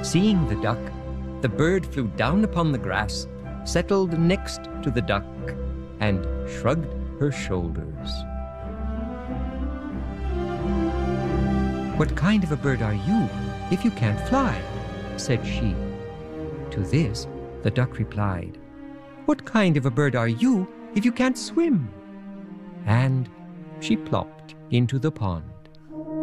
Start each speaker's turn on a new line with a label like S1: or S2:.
S1: Seeing the duck, the bird flew down upon the grass, settled next to the duck, and shrugged her shoulders. "What kind of a bird are you if you can't fly?" said she. To this, the duck replied, "What kind of a bird are you if you can't swim?" And she plopped into the pond.